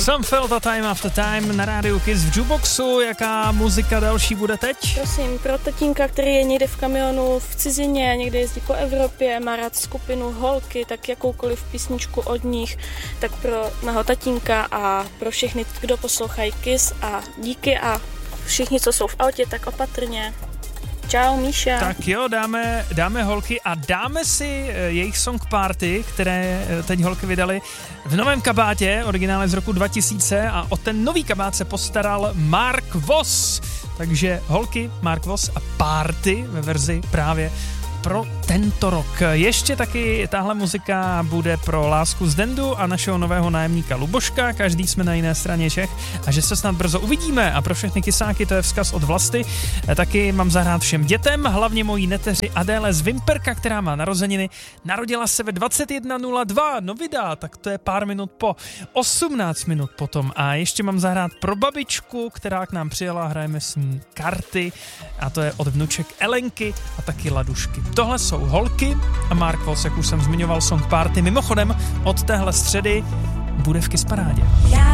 Some Felt a Time After Time na rádiu Kiss v Jukeboxu. Jaká muzika další bude teď? Prosím, pro tatínka, který je někde v kamionu v cizině, někde jezdí po Evropě, má rád skupinu Holky, tak jakoukoliv písničku od nich, tak pro mého tatínka a pro všechny, kdo poslouchají Kiss a díky a všichni, co jsou v autě, tak opatrně. Čau, Míša. Tak jo, dáme Holky a dáme si jejich song Party, které teď Holky vydali v novém kabátě, originále z roku 2000 a o ten nový kabát se postaral Mark Voss. Takže Holky, Mark Voss a Party ve verzi právě pro tento rok. Ještě taky tahle muzika bude pro lásku z Dendu a našeho nového nájemníka Luboška. Každý jsme na jiné straně Čech a že se snad brzo uvidíme. A pro všechny kysáky to je vzkaz od Vlasty. Taky mám zahrát všem dětem, hlavně mojí neteři Adéle z Vimperka, která má narozeniny. Narodila se ve 21:02, no vydá, tak to je pár minut po 18 minut potom. A ještě mám zahrát pro babičku, která k nám přijela, hrajeme s ní karty a to je od vnuček Elenky a taky Ladušky. Tohle jsou Holky a Mark Voss, jak už jsem zmiňoval, song Party. Mimochodem, od téhle středy bude v Kiss Parádě.